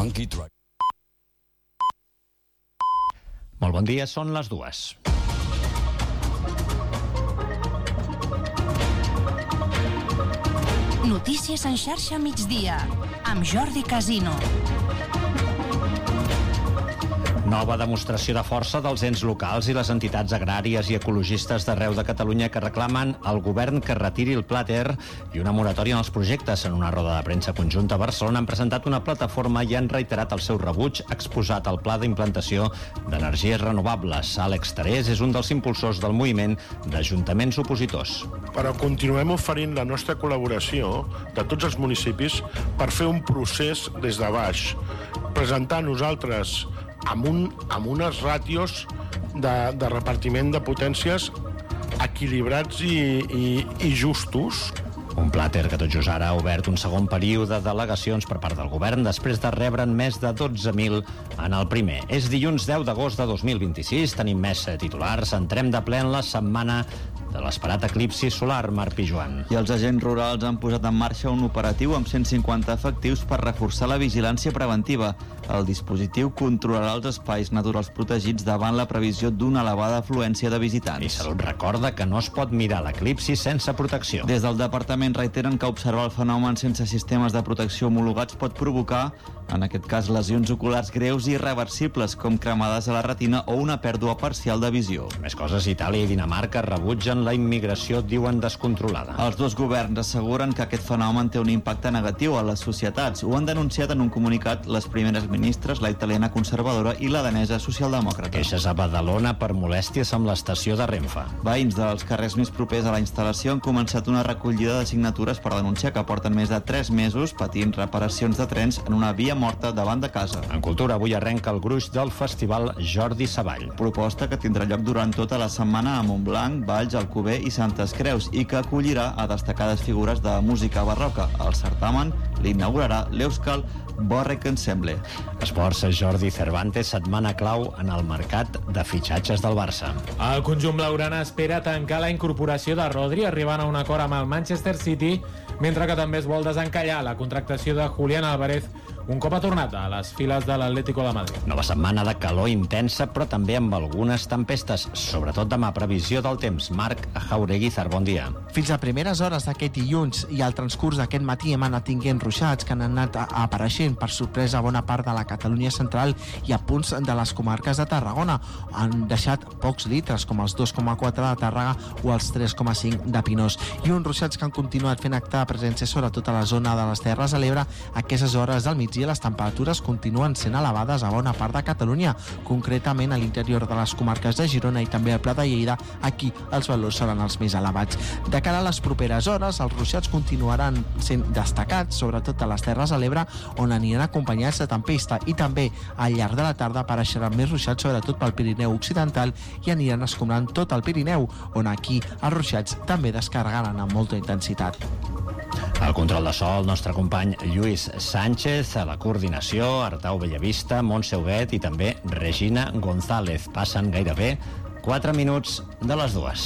Funky Track. Molt bon dia, són les 2. Notícies en xarxa migdia, amb Jordi Casino. Nova demostració de força dels ens locals i les entitats agràries i ecologistes d'arreu de Catalunya que reclamen al govern que retiri el Pla Ter i una moratòria en els projectes. En una roda de premsa conjunta a Barcelona han presentat una plataforma i han reiterat el seu rebuig exposat al pla d'implantació d'energies renovables. Àlex Tarés és un dels impulsors del moviment d'ajuntaments opositors. Però continuem oferint la nostra col·laboració de tots els municipis per fer un procés des de baix, presentar nosaltres amb unes ràtios de repartiment de potències equilibrats i justos. Un Pla Ter que tot just ara ha obert un segon període de delegacions per part del govern després de rebre'n més de 12.000 en el primer. És dilluns 10 d'agost de 2026, tenim més titulars, entrem de ple en la setmana de l'esperat eclipsi solar, Marc Pijuan. I els agents rurals han posat en marxa un operatiu amb 150 efectius per reforçar la vigilància preventiva. El dispositiu controlarà els espais naturals protegits davant la previsió d'una elevada afluència de visitants. I Salut recorda que no es pot mirar l'eclipsi sense protecció. Des del departament reiteren que observar el fenomen sense sistemes de protecció homologats pot provocar, en aquest cas, lesions oculars greus i irreversibles, com cremades a la retina o una pèrdua parcial de visió. Més coses, Itàlia i Dinamarca rebutgen la immigració, diuen, descontrolada. Els dos governs asseguren que aquest fenomen té un impacte negatiu a les societats. Ho han denunciat en un comunicat les primeres ministres, la italiana conservadora i la danesa socialdemòcrata. Queixes a Badalona per molèsties amb l'estació de Renfe. Veïns dels carrers més propers a la instal·lació han començat una recollida de signatures per denunciar que porten més de 3 mesos patint reparacions de trens en una via morta davant de casa. En cultura, avui arrenca el gruix del festival Jordi Savall. Proposta que tindrà lloc durant tota la setmana a Montblanc, Valls, Alcover i Santes Creus i que acollirà a destacades figures de música barroca. El certamen l'inaugurarà l'Euskal Borrek Ensemble. Esports, Jordi Cervantes, setmana clau en el mercat de fitxatges del Barça. El conjunt blaugrana espera tancar la incorporació de Rodri, arribant a un acord amb el Manchester City, mentre que també es vol desencallar la contractació de Julián Álvarez un cop ha tornat a les files de l'Atlético de Madrid. Nova setmana de calor intensa, però també amb algunes tempestes, sobretot demà. Previsió del temps. Marc Jaureguizar, bon dia. Fins a primeres hores d'aquest dilluns i al transcurs d'aquest matí hem anat tinguent ruixats que han anat apareixent per sorpresa a bona part de la Catalunya central i a punts de les comarques de Tarragona. Han deixat pocs litres, com els 2,4 de Tàrrega o els 3,5 de Pinós. I uns ruixats que han continuat fent acte de presència sobretot a la zona de les Terres de l'Ebre. A aquestes hores del migdia les temperatures continuen sent elevades a bona part de Catalunya, concretament a l'interior de les comarques de Girona i també al Pla de Lleida. Aquí els valors seran els més elevats. De cara a les properes hores, els ruixats continuaran sent destacats, sobretot a les Terres de l'Ebre, on aniran acompanyats de tempesta, i també al llarg de la tarda apareixeran més ruixats, sobretot pel Pirineu occidental, i aniran escombrant tot el Pirineu, on aquí els ruixats també descarregaran amb molta intensitat. Al control de so, el nostre company Lluís Sánchez, a la coordinació, Artau Bellavista, Montse Huguet i també Regina González. Passen gairebé 4 minuts de les 2.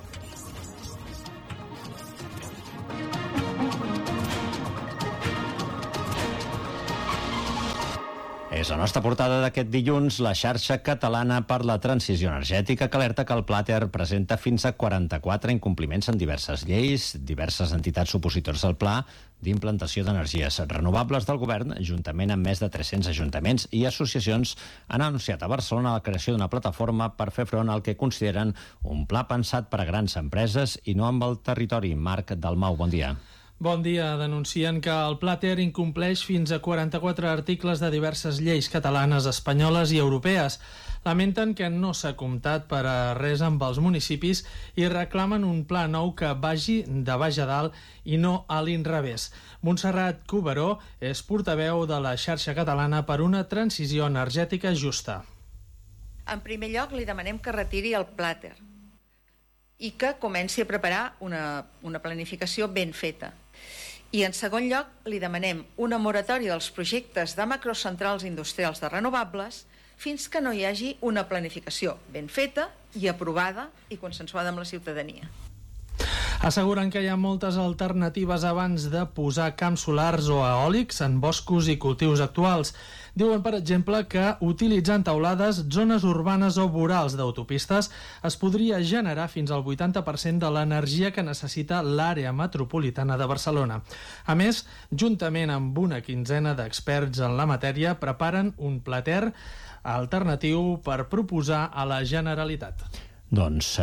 És la nostra portada d'aquest dilluns, la xarxa catalana per la transició energètica, que alerta que el Pla Ter presenta fins a 44 incompliments en diverses lleis. Diverses entitats opositores al pla d'implantació d'energies renovables del govern, juntament amb més de 300 ajuntaments i associacions, han anunciat a Barcelona la creació d'una plataforma per fer front al que consideren un pla pensat per a grans empreses i no amb el territori. Marc Dalmau, bon dia. Bon dia. Denuncien que el Pla Ter incompleix fins a 44 articles de diverses lleis catalanes, espanyoles i europees. Lamenten que no s'ha comptat per a res amb els municipis i reclamen un pla nou que vagi de baix a dalt i no a l'inrevés. Montserrat Cuberó és portaveu de la xarxa catalana per una transició energètica justa. En primer lloc, li demanem que retiri el Pla Ter i que comenci a preparar una planificació ben feta. I en segon lloc, li demanem una moratòria dels projectes de macrocentrals industrials de renovables fins que no hi hagi una planificació ben feta i aprovada i consensuada amb la ciutadania. Asseguren que hi ha moltes alternatives abans de posar camps solars o eòlics en boscos i cultius actuals. Diuen, per exemple, que utilitzant teulades, zones urbanes o vorals d'autopistes es podria generar fins al 80% de l'energia que necessita l'àrea metropolitana de Barcelona. A més, juntament amb una quinzena d'experts en la matèria, preparen un plater alternatiu per proposar a la Generalitat. Doncs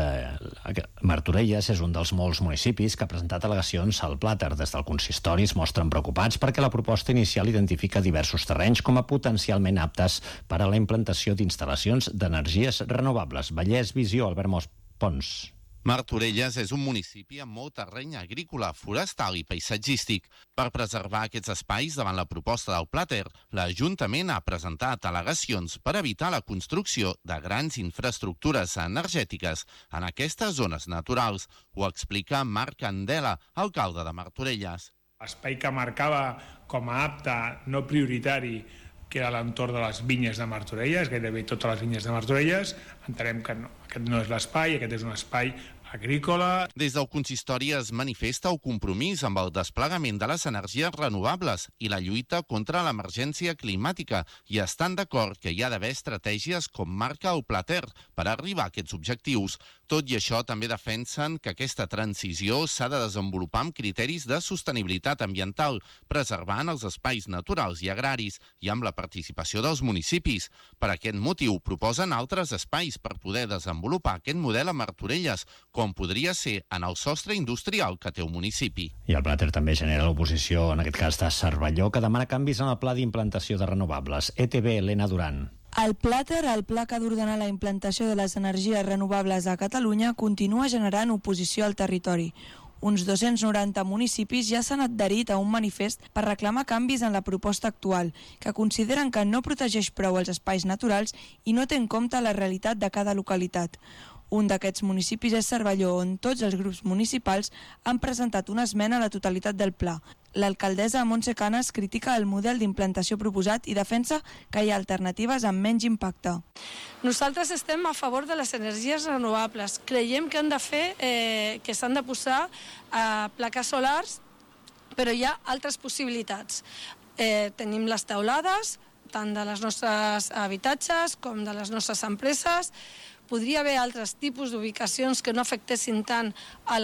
Martorelles és un dels molts municipis que ha presentat al·legacions al Plater. Des del consistori es mostren preocupats perquè la proposta inicial identifica diversos terrenys com a potencialment aptes per a la implantació d'instal·lacions d'energies renovables. Vallès Visió, Albert Pons. Martorelles és un municipi amb molt terreny agrícola, forestal i paisatgístic. Per preservar aquests espais davant la proposta del Plater, l'Ajuntament ha presentat al·legacions per evitar la construcció de grans infraestructures energètiques en aquestes zones naturals. Ho explica Marc Candela, alcalde de Martorelles. L'espai que marcava com a apte no prioritari, que era l'entorn de les vinyes de Martorelles, gairebé totes les vinyes de Martorelles, entenem que no, aquest no és l'espai, aquest és un espai agrícola. Des del consistori es manifesta el compromís amb el desplegament de les energies renovables i la lluita contra l'emergència climàtica i estan d'acord que hi ha d'haver estratègies com marca el Plater per arribar a aquests objectius. Tot i això, també defensen que aquesta transició s'ha de desenvolupar amb criteris de sostenibilitat ambiental, preservant els espais naturals i agraris i amb la participació dels municipis. Per aquest motiu, proposen altres espais per poder desenvolupar aquest model a Martorelles, com podria ser en el sostre industrial que té un municipi. I el Plater també genera l'oposició, en aquest cas de Cervelló, que demana canvis en el pla d'implantació de renovables. ETV, Helena Duran. El Plater, el pla que ha d'ordenar la implantació de les energies renovables a Catalunya, continua generant oposició al territori. Uns 290 municipis ja s'han adherit a un manifest per reclamar canvis en la proposta actual, que consideren que no protegeix prou els espais naturals i no té en compte la realitat de cada localitat. Un d'aquests municipis és Cervelló, on tots els grups municipals han presentat una esmena a la totalitat del pla. L'alcaldessa Montse Canes critica el model d'implantació proposat i defensa que hi ha alternatives amb menys impacte. Nosaltres estem a favor de les energies renovables. Creiem que que s'han de posar plaques solars, però hi ha altres possibilitats. Tenim les teulades, tant de les nostres habitatges com de les nostres empreses. Podria haver altres tipus d'ubicacions que no afectessin tant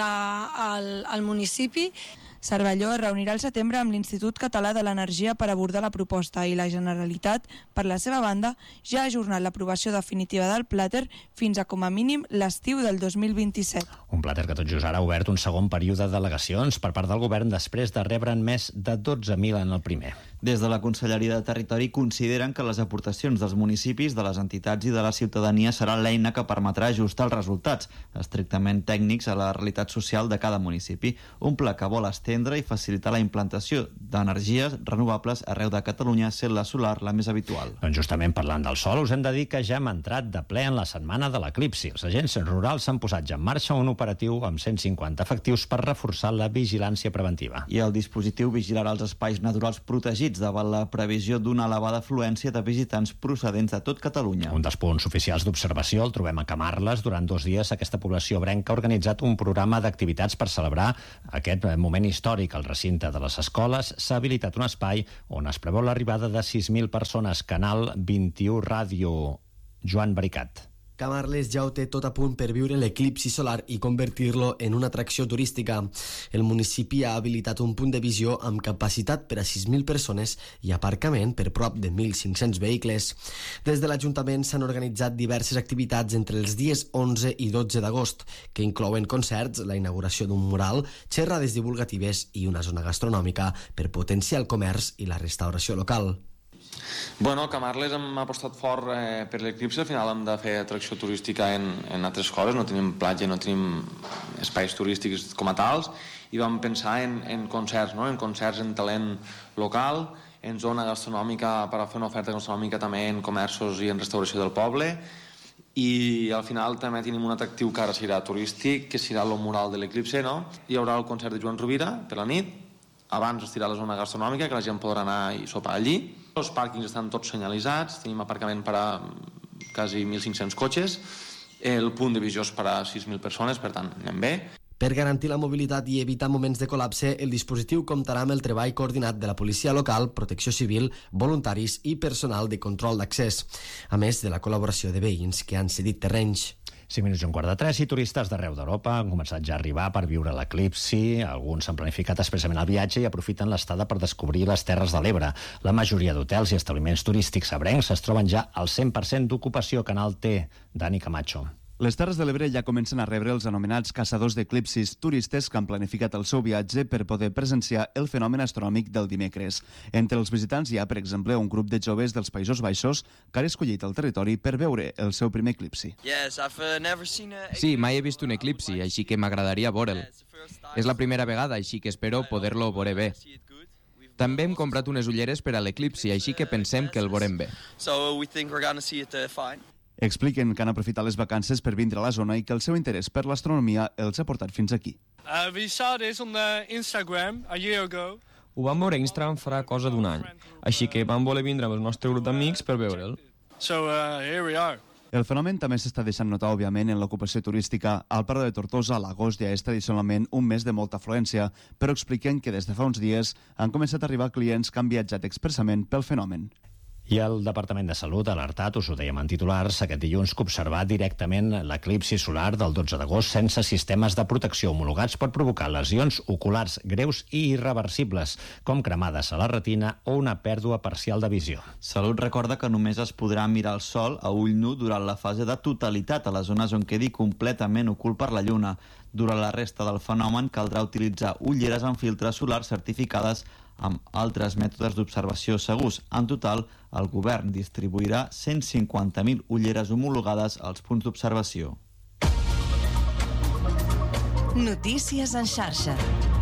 al municipi. Cervelló es reunirà al setembre amb l'Institut Català de l'Energia per abordar la proposta i la Generalitat, per la seva banda, ja ha ajornat l'aprovació definitiva del Plater fins a com a mínim l'estiu del 2027. Un Plater que tot just ara ha obert un segon període d'al·legacions per part del govern després de rebre'n més de 12.000 en el primer. Des de la Conselleria de Territori consideren que les aportacions dels municipis, de les entitats i de la ciutadania serà l'eina que permetrà ajustar els resultats estrictament tècnics a la realitat social de cada municipi. Un pla que vol estendre i facilitar la implantació d'energies renovables arreu de Catalunya, sent la solar la més habitual. Doncs justament parlant del sol, us hem de dir que ja hem entrat de ple en la setmana de l'eclipsi. Els agents rurals s'han posat ja en marxa un operatiu amb 150 efectius per reforçar la vigilància preventiva. I el dispositiu vigilarà els espais naturals protegits davant la previsió d'una elevada afluència de visitants procedents de tot Catalunya. Un dels punts oficials d'observació el trobem a Camarles. Durant 2 dies aquesta població obrenca ha organitzat un programa d'activitats per celebrar aquest moment històric. Al recinte de les escoles s'ha habilitat un espai on es preveu l'arribada de 6.000 persones. Canal 21 Ràdio. Joan Baricat. Camarles ja ho té tot a punt per viure l'eclipsi solar i convertir-lo en una atracció turística. El municipi ha habilitat un punt de visió amb capacitat per a 6.000 persones i aparcament per prop de 1.500 vehicles. Des de l'Ajuntament s'han organitzat diverses activitats entre els dies 11 i 12 d'agost, que inclouen concerts, la inauguració d'un mural, xerrades divulgatives i una zona gastronòmica per potenciar el comerç i la restauració local. Bueno, Camarles hem apostat fort per l'eclipsi. Al final hem de fer atracció turística en altres coses. No tenim platja, no tenim espais turístics com a tals, i vam pensar en concerts, no? En concerts en talent local, en zona gastronòmica per a fer una oferta gastronòmica també en comerços i en restauració del poble, i al final també tenim un atractiu que ara serà turístic, que serà el mural de l'eclipsi, no? Hi haurà el concert de Joan Rovira per la nit, abans estirà la zona gastronòmica, que la gent podrà anar i sopar allí. Els pàrquings estan tots senyalitzats, tenim aparcament per a quasi 1.500 cotxes, el punt de visió és per a 6.000 persones, per tant, anem bé. Per garantir la mobilitat i evitar moments de col·lapse, el dispositiu comptarà amb el treball coordinat de la policia local, protecció civil, voluntaris i personal de control d'accés, a més de la col·laboració de veïns que han cedit terrenys. 5 minuts i un quart de 3 i turistes d'arreu d'Europa han començat ja a arribar per viure l'eclipsi. Alguns han planificat expressament el viatge i aprofiten l'estada per descobrir les Terres de l'Ebre. La majoria d'hotels i establiments turístics ebrencs es troben ja al 100% d'ocupació. Canal T, Dani Camacho. Les Terres de l'Ebre ja comencen a rebre els anomenats caçadors d'eclipsis, turistes que han planificat el seu viatge per poder presenciar el fenomen astronòmic del dimecres. Entre els visitants hi ha, per exemple, un grup de joves dels Països Baixos que han escollit el territori per veure el seu primer eclipsi. Sí, mai he vist un eclipsi, així que m'agradaria veure'l. És la primera vegada, així que espero poder-lo veure bé. També hem comprat unes ulleres per a l'eclipsi, així que pensem que el veurem bé. Expliquen que han aprofitat les vacances per vindre a la zona i que el seu interès per l'astronomia els ha portat fins aquí. Ho vam veure a Instagram farà cosa d'un any, així que vam voler vindre amb el nostre grup d'amics per veure'l. El fenomen també s'està deixant notar, òbviament, en l'ocupació turística. Al Prado de Tortosa, a l'agost ja és tradicionalment un mes de molta afluència, però expliquen que des de fa uns dies han començat a arribar clients que han viatjat expressament pel fenomen. I el Departament de Salut ha alertat, us ho dèiem en titulars, aquest dilluns que observar directament l'eclipsi solar del 12 d'agost sense sistemes de protecció homologats pot provocar lesions oculars greus i irreversibles, com cremades a la retina o una pèrdua parcial de visió. Salut recorda que només es podrà mirar el sol a ull nu durant la fase de totalitat a les zones on quedi completament ocult per la lluna. Durant la resta del fenomen caldrà utilitzar ulleres amb filtres solars certificades amb altres mètodes d'observació segurs. En total, el govern distribuirà 150.000 ulleres homologades als punts d'observació. Notícies en xarxa.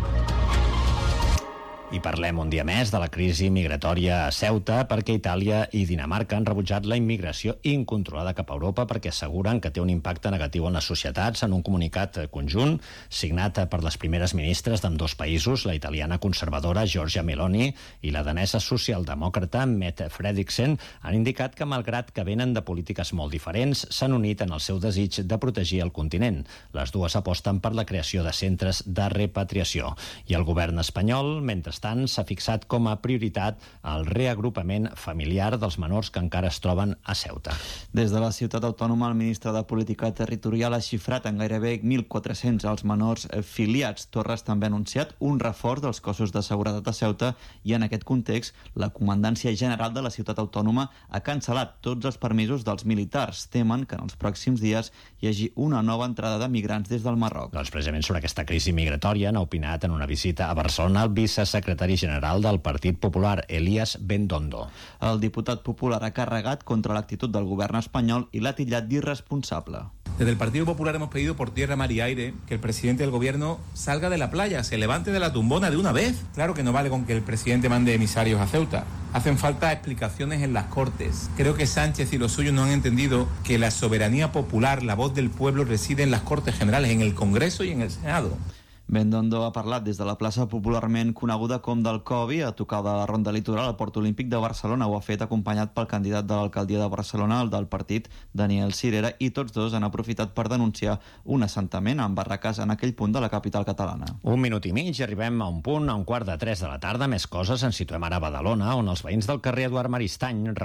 I parlem un dia més de la crisi migratòria a Ceuta perquè Itàlia i Dinamarca han rebutjat la immigració incontrolada cap a Europa perquè asseguren que té un impacte negatiu en les societats. En un comunicat conjunt signat per les primeres ministres d'ambdós països, la italiana conservadora Giorgia Meloni i la danesa socialdemòcrata Mette Frederiksen, han indicat que malgrat que venen de polítiques molt diferents, s'han unit en el seu desig de protegir el continent. Les dues aposten per la creació de centres de repatriació. I el govern espanyol, mentrestant, s'ha fixat com a prioritat el reagrupament familiar dels menors que encara es troben a Ceuta. Des de la ciutat autònoma, el ministre de Política Territorial ha xifrat en gairebé 1.400 els menors filiats. Torres també ha anunciat un reforç dels cossos de seguretat a Ceuta i en aquest context la Comandància General de la ciutat autònoma ha cancel·lat tots els permisos dels militars. Temen que en els pròxims dies hi hagi una nova entrada de migrants des del Marroc. Doncs precisament sobre aquesta crisi migratòria n'ha opinat en una visita a Barcelona el vicesecretari general del Partit Popular, Elías Bendondo. El diputat popular ha carregat contra l'actitud del govern espanyol i l'ha titllat d'irresponsable. Desde el Partido Popular hemos pedido por tierra, mar y aire que el presidente del gobierno salga de la playa, se levante de la tumbona de una vez. Claro que no vale con que el presidente mande emisarios a Ceuta. Hacen falta explicaciones en las Cortes. Creo que Sánchez y los suyos no han entendido que la soberanía popular, la voz del pueblo, reside en las Cortes Generales, en el Congreso y en el Senado. Bendondo ha parlat des de la plaça popularment coneguda com del Covi, a tocar de la Ronda Litoral al Port Olímpic de Barcelona. Ho ha fet acompanyat pel candidat de l'alcaldia de Barcelona, el del partit, Daniel Sirera, i tots dos han aprofitat per denunciar un assentament amb barraques en aquell punt de la capital catalana. 1 minut i mig i arribem a un punt, a 2:45 de la tarda. Més coses, ens situem ara a Badalona, on els veïns del carrer Eduard Maristany